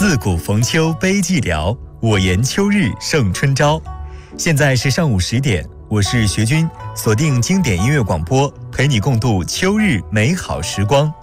自古逢秋悲寂寥，我言秋日胜春朝。现在是上午10点，我是学军，锁定经典音乐广播，陪你共度秋日美好时光。